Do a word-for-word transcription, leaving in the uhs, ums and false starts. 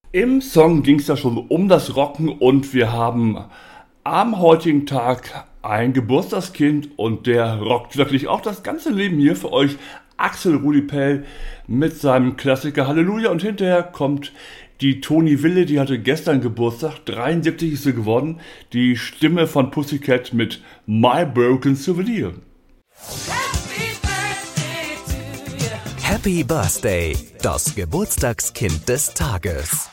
Im Song ging es ja schon um das Rocken und wir haben am heutigen Tag ein Geburtstagskind und der rockt wirklich auch das ganze Leben hier für euch. Axel Rudi Pell mit seinem Klassiker Halleluja und hinterher kommt die Toni Wille, die hatte gestern Geburtstag, dreiundsiebzig ist sie geworden, die Stimme von Pussycat mit My Broken Souvenir. Happy Birthday, das Geburtstagskind des Tages.